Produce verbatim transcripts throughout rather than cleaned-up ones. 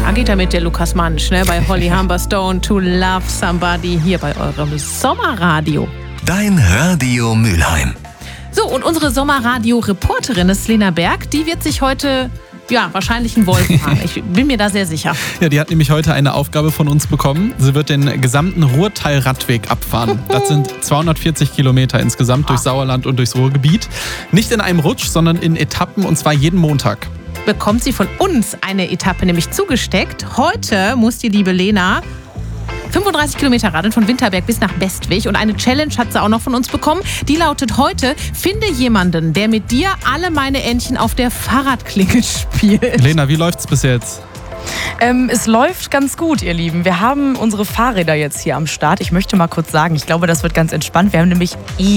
Da geht er mit der Lukas Mansch, ne, bei Holly Humberstone, To Love Somebody, hier bei eurem Sommerradio. Dein Radio Mülheim. So, und unsere Sommerradio-Reporterin ist Lena Berg, die wird sich heute... Ja, wahrscheinlich ein Wolf fahren. Ich bin mir da sehr sicher. Ja, die hat nämlich heute eine Aufgabe von uns bekommen. Sie wird den gesamten Ruhrteil-Radweg abfahren. Das sind zweihundertvierzig Kilometer insgesamt durch Sauerland und durchs Ruhrgebiet. Nicht in einem Rutsch, sondern in Etappen und zwar jeden Montag. Bekommt sie von uns eine Etappe nämlich zugesteckt. Heute muss die liebe Lena fünfunddreißig Kilometer radeln von Winterberg bis nach Bestwig. Und eine Challenge hat sie auch noch von uns bekommen. Die lautet heute: Finde jemanden, der mit dir alle meine Entchen auf der Fahrradklinge spielt. Lena, wie läuft's bis jetzt? Ähm, es läuft ganz gut, ihr Lieben. Wir haben unsere Fahrräder jetzt hier am Start. Ich möchte mal kurz sagen, ich glaube, das wird ganz entspannt. Wir haben nämlich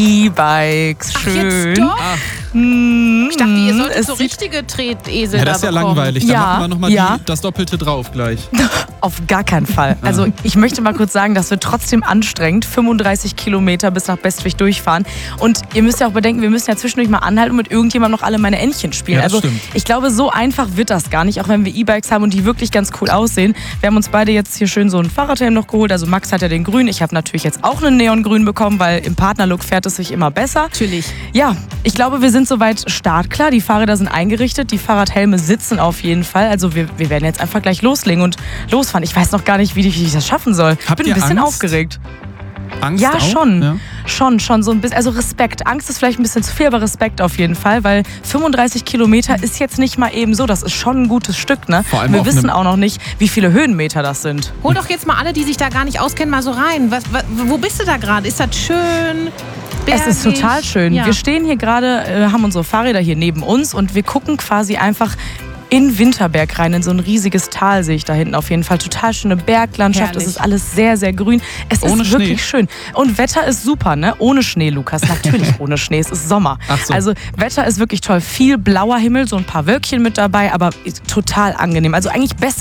E-Bikes. Schön. Jetzt doch? Ach. Mmh, Ich dachte, ihr solltet es so sieht richtige Tretesel Ja, das ist da ja bekommen. langweilig. Da Ja, machen wir nochmal ja. das Doppelte drauf gleich. Auf gar keinen Fall. Also ich möchte mal kurz sagen, das wird trotzdem anstrengend. fünfunddreißig Kilometer bis nach Bestwig durchfahren. Und ihr müsst ja auch bedenken, wir müssen ja zwischendurch mal anhalten und mit irgendjemandem noch alle meine Entchen spielen. Ja, das also stimmt. ich glaube, so einfach wird das gar nicht, auch wenn wir E-Bikes haben und die wirklich ganz cool aussehen. Wir haben uns beide jetzt hier schön so einen Fahrradhelm noch geholt. Also Max hat ja den grün. Ich habe natürlich jetzt auch einen Neongrün bekommen, weil im Partnerlook fährt es sich immer besser. Natürlich. Ja, ich glaube, wir sind soweit startklar. Die Fahrräder sind eingerichtet, die Fahrradhelme sitzen auf jeden Fall. Also wir, wir werden jetzt einfach gleich loslegen und losfahren. Ich weiß noch gar nicht, wie ich, wie ich das schaffen soll. Ich Habt bin ihr ein bisschen Angst? aufgeregt. Angst Ja, auch? schon. Ja. Schon, schon so ein bisschen. Also Respekt. Angst ist vielleicht ein bisschen zu viel, aber Respekt auf jeden Fall, weil fünfunddreißig Kilometer ist jetzt nicht mal eben so. Das ist schon ein gutes Stück, ne? Vor allem wir auf wissen einem- auch noch nicht, wie viele Höhenmeter das sind. Hol doch jetzt mal alle, die sich da gar nicht auskennen, mal so rein. Was, was, wo bist du da gerade? Ist das schön? Bergig? Es ist total schön. Ja. Wir stehen hier gerade, äh, haben unsere Fahrräder hier neben uns und wir gucken quasi einfach in Winterberg rein, in so ein riesiges Tal sehe ich da hinten auf jeden Fall. Total schöne Berglandschaft, Herrlich. es ist alles sehr, sehr grün. Es Ohne ist wirklich Schnee? schön. Und Wetter ist super, ne? Ohne Schnee, Lukas. Natürlich ohne Schnee, es ist Sommer. Ach so. Also Wetter ist wirklich toll. Viel blauer Himmel, so ein paar Wölkchen mit dabei, aber total angenehm. Also eigentlich besser